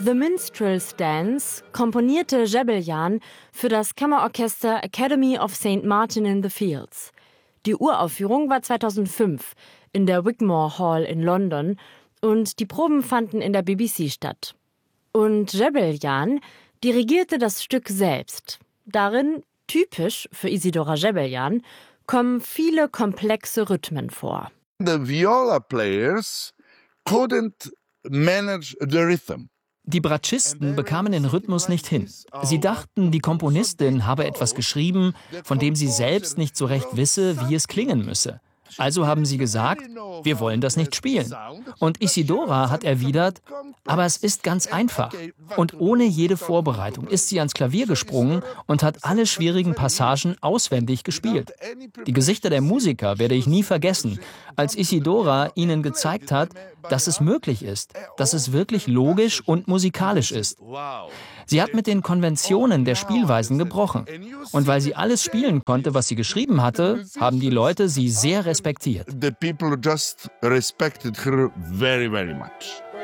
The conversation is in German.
The Minstrel's Dance komponierte Gebeljan für das Kammerorchester Academy of St. Martin in the Fields. Die Uraufführung war 2005 in der Wigmore Hall in London und die Proben fanden in der BBC statt. Und Gebeljan dirigierte das Stück selbst. Darin, typisch für Isidora Gebeljan, kommen viele komplexe Rhythmen vor. The viola players couldn't manage the rhythm. Die Bratschisten bekamen den Rhythmus nicht hin. Sie dachten, die Komponistin habe etwas geschrieben, von dem sie selbst nicht so recht wisse, wie es klingen müsse. Also haben sie gesagt, wir wollen das nicht spielen. Und Isidora hat erwidert, aber es ist ganz einfach. Und ohne jede Vorbereitung ist sie ans Klavier gesprungen und hat alle schwierigen Passagen auswendig gespielt. Die Gesichter der Musiker werde ich nie vergessen, als Isidora ihnen gezeigt hat, dass es möglich ist, dass es wirklich logisch und musikalisch ist. Sie hat mit den Konventionen der Spielweisen gebrochen. Und weil sie alles spielen konnte, was sie geschrieben hatte, haben die Leute sie sehr respektiert. The people just respected her very, very much.